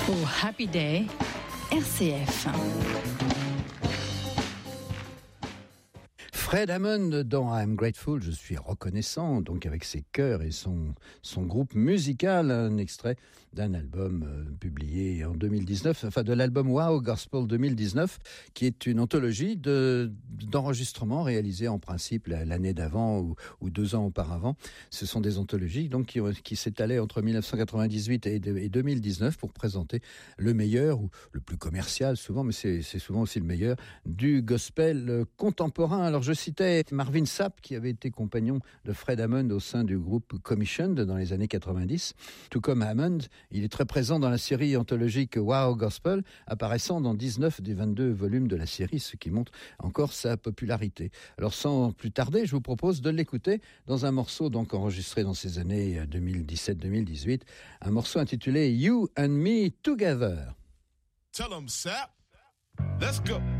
Oh, Happy Day, RCF. Fred Hammond dans I'm Grateful, je suis reconnaissant, donc avec ses chœurs et son groupe musical, un extrait d'un album publié en 2019, enfin de l'album Wow Gospel 2019, qui est une anthologie d'enregistrements réalisés en principe l'année d'avant ou 2 ans auparavant. Ce sont des anthologies donc qui s'étalaient entre 1998 et 2019 pour présenter le meilleur ou le plus commercial souvent, mais c'est souvent aussi le meilleur du gospel contemporain. Alors je citais Marvin Sapp qui avait été compagnon de Fred Hammond au sein du groupe Commissioned dans les années 90. Tout comme Hammond, il est très présent dans la série anthologique Wow Gospel, apparaissant dans 19 des 22 volumes de la série, ce qui montre encore sa popularité. Alors sans plus tarder, je vous propose de l'écouter dans un morceau donc enregistré dans ces années 2017-2018, un morceau intitulé You and Me Together. Tell 'em, Sapp. Let's go.